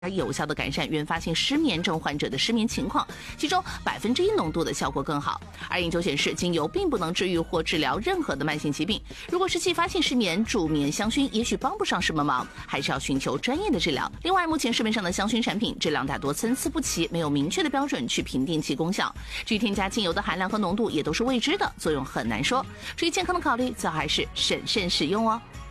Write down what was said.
有效的改善原发性失眠症患者的失眠情况，其中1%浓度的效果更好。而研究显示，精油并不能治愈或治疗任何的慢性疾病。如果是继发性失眠，助眠香薰也许帮不上什么忙，还是要寻求专业的治疗。另外，目前市面上的香薰产品质量大多参差不齐，没有明确的标准去评定其功效。至于添加精油的含量和浓度也都是未知的，作用很难说。至于健康的考虑，最好还是审慎使用哦。